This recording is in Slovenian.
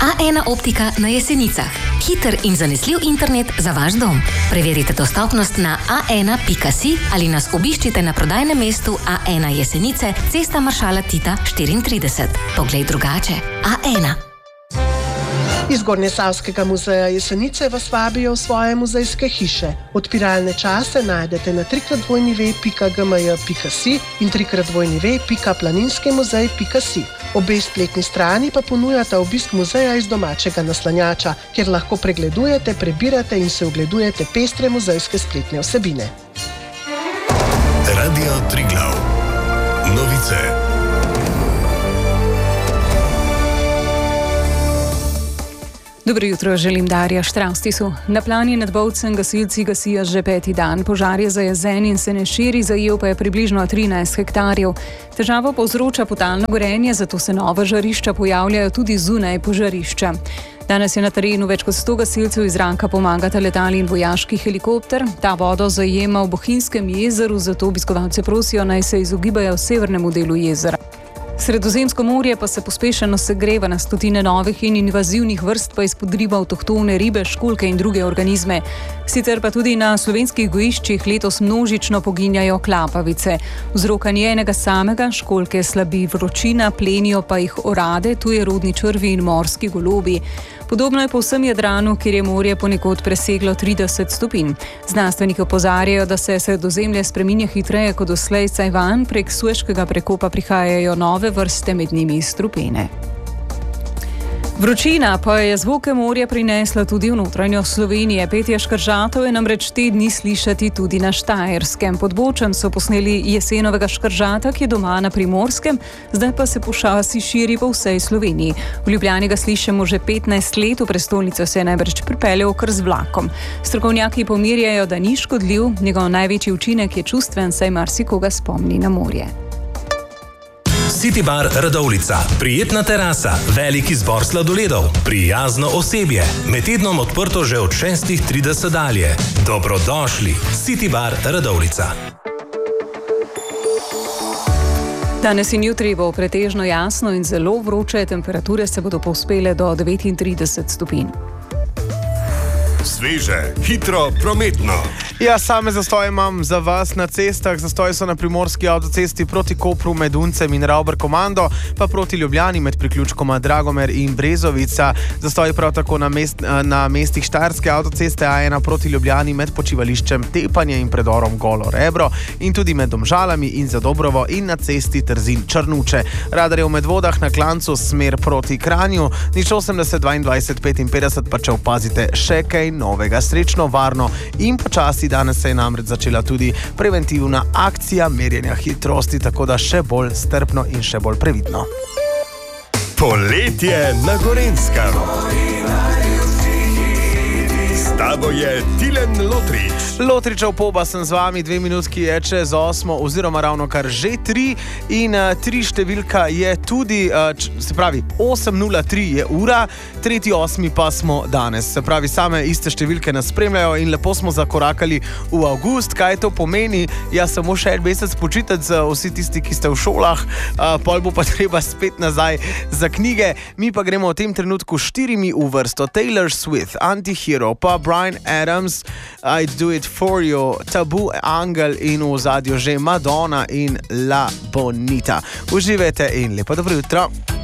A1 Optika na Jesenicah. Hiter in zanesljiv internet za vaš dom. Preverite dostopnost na a1.si ali nas obiščite na prodajnem mestu A1 Jesenice, Cesta maršala Tita 34. Poglej drugače. A1. Iz Gornjesavskega muzeja Jesenice vas vabijo v svoje muzejske hiše. Odpiralne čase najdete na www.gmj.si in www.planinskimuzej.si. Obe spletni strani pa ponujata obisk muzeja iz domačega naslanjača, kjer lahko pregledujete, prebirate in se ogledujete pestre muzejske spletne vsebine. Radio Triglav. Novice. Dobro jutro, želim Darja Štraustisu. Na plani nad Bovcem gasilci gasijo že 5. dan. Požar je zajezen in se ne širi, zajel pa je približno 13 hektarjev. Težavo povzroča potalno gorenje, zato se nova žarišča pojavljajo tudi zunaj požarišča. Danes je na terenu več kot 100 gasilcev iz zraka pomagata letali in vojaški helikopter. Ta vodo zajema v Bohinjskem jezeru, zato obiskovalce prosijo, naj se izogibajo severnemu delu jezera. Sredozemsko morje pa se pospešeno segreva, na stotine novih in invazivnih vrst pa izpodriva avtohtone ribe, školjke in druge organizme. Sicer pa tudi na slovenskih gojiščih letos množično poginjajo klapavice. Vzroka ni enega samega, školjke slabi vročina, plenijo pa jih orade, tujerodni črvi in morski golobi. Podobno je po vsem Jadranu, kjer je morje ponekod preseglo 30 stopinj. Znanstveniki opozarjajo, da se Sredozemlje spreminja hitreje kot doslej, saj vanj prek Sueškega prekopa prihajajo nove vrste, med njimi strupene. Vročina pa je zvoke morja prinesla tudi v notranjo Slovenije. Petje škržatov je namreč te dni slišati tudi na Štajerskem. Pod Bočem so posneli jesenovega škržata, ki je doma na Primorskem, zdaj pa se počasi širi po vsej Sloveniji. V Ljubljani ga slišimo že 15 let, v prestolnico se je najbrž pripeljal kar z vlakom. Strokovnjaki pomirjajo, da ni škodljiv, njegov največji učinek je čustven, saj marsikoga spomni na morje. City Bar Radovljica. Prijetna terasa, velik izbor sladoledov, prijazno osebje. Med tednom odprto že od 6:30 dalje. Dobrodošli. City Bar Radovljica. Danes in jutri bo pretežno jasno in zelo vroče, temperature se bodo povzpele do 39 stopinj. Sveže, hitro, prometno. Ja, same zastoje imam za vas na cestah. Zastoji so na primorski avtocesti proti Kopru med Uncem in Ravber Komando, pa proti Ljubljani med priključkoma Dragomer in Brezovica. Zastoji prav tako na mestih Štajerske avtoceste A1 proti Ljubljani med počivališčem Tepanje in predorom Golo Rebro in tudi med Domžalami in Zadobrovo in na cesti Trzin-Črnuče. Radar je v Medvodah na klancu smer proti Kranju, 080 22 55, pa če opazite še kaj novega. Srečno, varno in počasi. Danes se je namreč začela tudi preventivna akcija merjenja hitrosti, tako da še bolj strpno in še bolj previdno. Poletje na Gorenjskem. S tabo je Tilen Lotrič. Lotričev poba sem z vami, 2 minutki je čez 8, oziroma ravno kar že 3 in 3 številka je tudi, se pravi 8:03 je ura, 3.8. pa smo danes. Se pravi, same iste številke nas spremljajo in lepo smo zakorakali v avgust. Kaj to pomeni? Ja, samo še en mesec počitati za vsi tisti, ki ste v šolah, pol bo pa treba spet nazaj za knjige. Mi pa gremo v tem trenutku 4 v vrsto. Taylor Swift, Antihero, pa Bryan Adams, I'd Do It For You, Tabu, Angel in v zadju že Madonna in La Bonita. Uživajte in lepo dobro jutro.